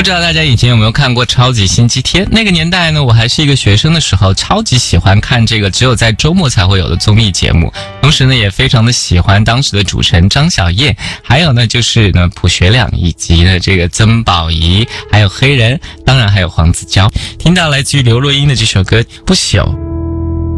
知道大家以前有没有看过超级星期天？那个年代呢，我还是一个学生的时候，超级喜欢看这个只有在周末才会有的综艺节目，同时呢也非常的喜欢当时的主持人张小燕，还有呢就是呢卜学亮，以及呢这个曾宝仪，还有黑人，当然还有黄子佼。听到来自于刘若英的这首歌《不朽》。